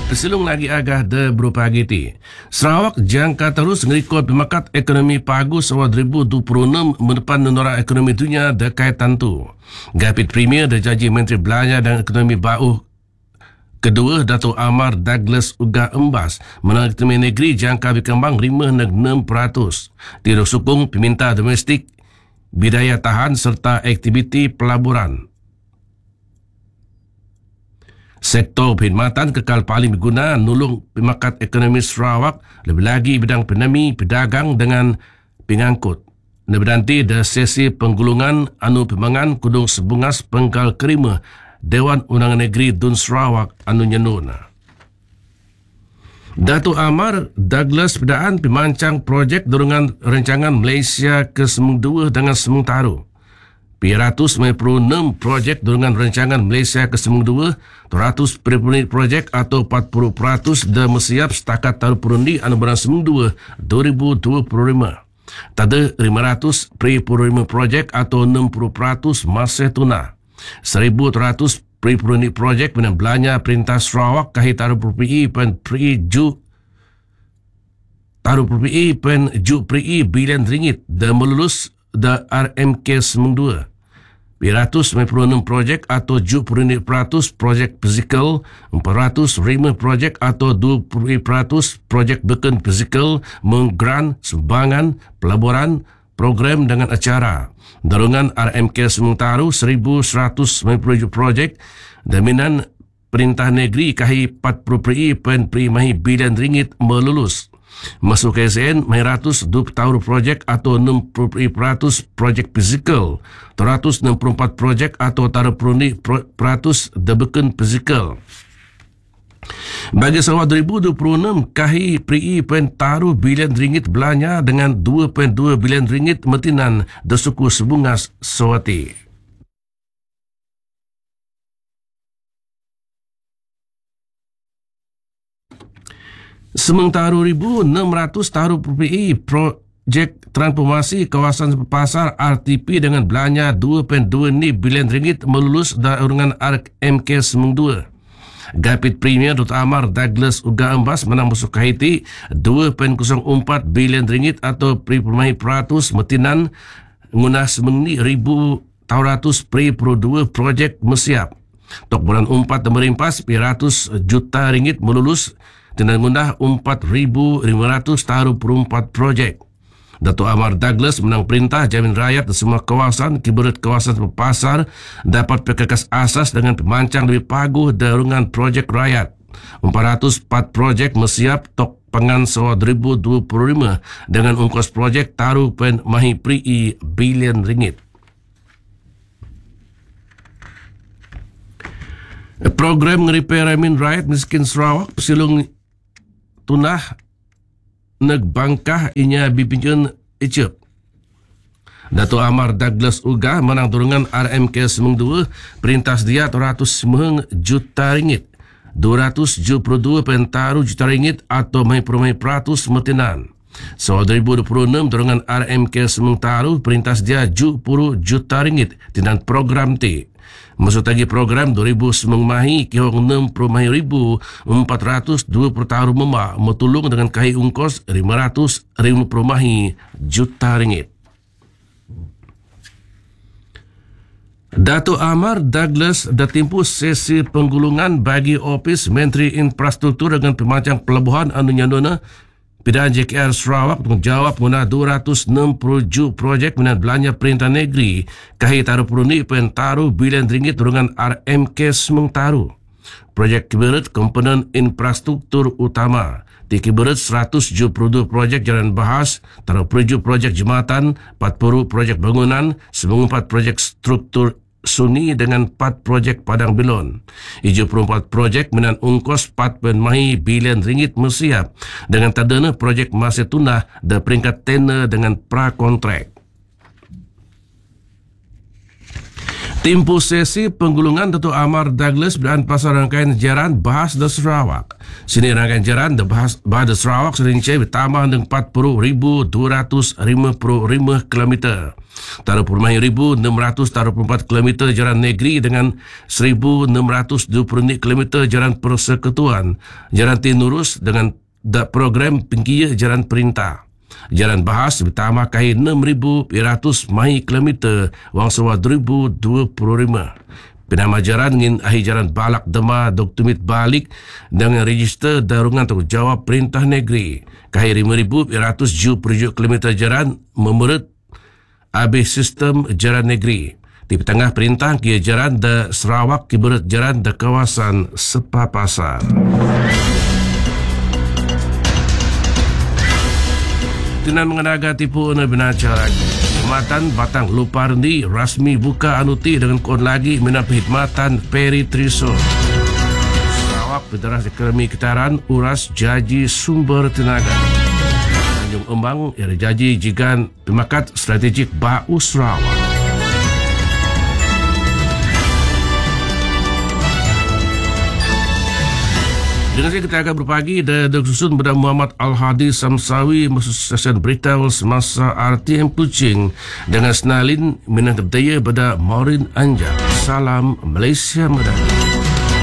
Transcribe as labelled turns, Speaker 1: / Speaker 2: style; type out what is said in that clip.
Speaker 1: Selung lagi agah de berupa giti. Sarawak jangka terus ngerikot pemakat ekonomi pagus awal 2026 mendepan nora ekonomi dunia dekaitan tu. Gapit Premier dan Janji Menteri Belanja dan Ekonomi Bauh kedua Dato' Amar Douglas Uga Embas menang ekonomi negeri jangka berkembang 5.6%. Tidak sokong peminta domestik, bidaya tahan serta aktiviti pelaburan. Sektor perkhidmatan kekal paling berguna nulung pemakat ekonomi Sarawak, lebih lagi bidang penami, pedagang dengan pengangkut. Lebih nanti ada sesi penggulungan anu pemangan kudung sebungas pengkal kerima Dewan Undangan Negeri Dun Sarawak anu nyenuna. Dato' Amar Douglas pedaan pemancang projek dorongan rancangan Malaysia ke Semung 2 dengan Semung Taru. 396 projek dorongan rancangan Malaysia ke Semung 2, 200 projek atau 40% dah bersiap setakat taruh perundi anu barang Semung 2 2025. Tada 500 projek atau 60% masih tunah. 1,100 perundi projek dengan belanja Perintah Sarawak kahit taruh PPE pen pre-ju taruh PPE pen ju pre bilion ringgit dan melulus da RMK Semung 2. 296 projek atau 70% projek fizikal, 405 projek atau 20% projek bukan fizikal menggrant sumbangan pelaburan program dengan acara. Dorongan RMK Semung Taru 1,190 projek daminan Perintah Negeri kahi 40% mahi bilion ringgit melulus. Masuk KSN, mahi 120 projek atau 60% projek fizikal, 364 projek atau taruh perundi peratus debekan fizikal. Bagi Sarawak 2026, kahi PRI taruh bilion ringgit belanja dengan 2.2 bilion ringgit metinan desuku sebungas Sawati. Sementara 1,600 taruh PPE projek transformasi kawasan pasar RTP dengan belanja 2.2 bilion ringgit melulus daungan RMK Semung 2. Gapit Premier Dato' Amar Douglas Uga Embas menang musuh Haiti 2.04 bilion ringgit atau 0.5% metinan ngunah Semung ni 1,200 projek mesiap. Tok bulan 4 merimpas 100 juta ringgit melulus dengan ngundah 4,500 taruh perumpat projek. Dato' Amar Douglas menang perintah jamin rakyat di semua kawasan, kibarat kawasan pasar dapat perkakas asas dengan pemancang lebih paguh darungan projek rakyat. 404 projek mesiap tok pangan sawa 2025 dengan ongkos projek taruh pen mahi PRI bilion ringgit. Program ngerepair Amin Rakyat Miskin Sarawak pesilung tunah negbangkah inya bipinjun icep. Dato' Amar Douglas Uga menang dorongan RMK Semung 2 perintah sedia 209 juta ringgit, 272 pentaru juta ringgit atau mahi peratus metinan. So 2026 dorongan RMK Semung Taru perintah sedia 70 juta ringgit tindan program T. Masuk lagi program 2000 Semung Mahi kihong 60 mahi ribu 420 taruh memak metulung dengan kahi ungkos 550 mahi juta ringgit. Dato' Amar Douglas dah tempuh sesi penggulungan bagi Ofis Menteri Infrastruktur dengan pemancang pelabuhan anu nyandona Pidaan JKR Sarawak menjawab guna 260 projek minat belanja Perintah Negeri kahi taruh perundi taruh bilion ringgit dorongan RMK Semung Taru. Projek kibarat komponen infrastruktur utama. Di kibarat 172 projek jalan bahas, taruh 7 projek jembatan, 40 projek bangunan, 94 projek struktur Suni dengan 4 projek Padang Bilon. 74 projek menan ungkos 4 mahi bilion ringgit mesiap dengan tadana projek masih tunah dan peringkat tender dengan pra-kontrak. Tim Pusesi Penggulungan Datuk Amar Douglas dan pasal rangkaian jaran bahas di Sarawak. Sini rangkaian jaran bahas di Sarawak serinci bertambah dengan 40,255 km. Taruh permain 1,600 taruh 4 km jaran negeri dengan 1,620 km jaran persekutuan. Jaran tinurus dengan program pinggiya jaran perintah. Jalan bahas bertambah kai 6,100 mai kilometer wang sewa 2025. Penama jalan ingin akhir jalan balak dema Dr. Mit balik dengan register darungan tanggungjawab perintah negeri. Kai 5,170 kilometer jalan memerut habis sistem jalan negeri. Di tengah perintah kia jalan de Sarawak kiberut jalan de kawasan Sepa Pasar. Tinan mengenaga tipu una binaca lagi. Khidmatan Batang Luparni rasmi buka anuti dengan kon lagi minat khidmatan Peri Triso. Sarawak Federasi Akademi Kitaran uras jaji sumber tenaga. Tanjung Embang era jaji jigan pemakat strategik Bau Sarawak. Dengan saya kita akan berpagi dan susun pada Muhammad Al-Hadi Samsawi stesen berita semasa RTM Kuching dengan senalin minat berdaya pada Maureen Anjak. Salam Malaysia Madani.